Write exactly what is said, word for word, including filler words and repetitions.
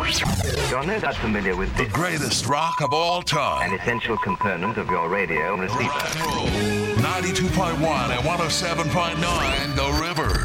You're no doubt familiar with The greatest rock of all time. an essential component of your radio receiver. ninety-two point one and one oh seven point nine The River.